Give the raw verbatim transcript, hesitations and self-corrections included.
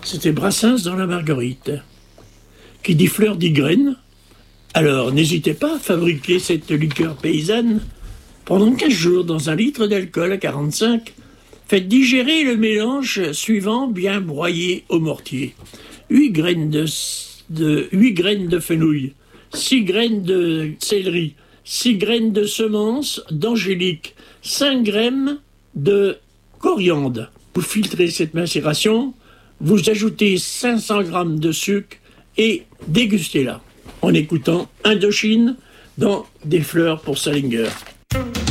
C'était Brassens dans la Marguerite. Qui dit fleur dit graine. Alors n'hésitez pas à fabriquer cette liqueur paysanne. Pendant quinze jours, dans un litre d'alcool à quarante-cinq, faites digérer le mélange suivant bien broyé au mortier. huit graines de, de, huit graines de fenouil, six graines de céleri, six graines de semences d'angélique, cinq graines de coriandre. Vous filtrez cette macération, vous ajoutez cinq cents grammes de sucre et dégustez-la en écoutant Indochine dans Des fleurs pour Salinger.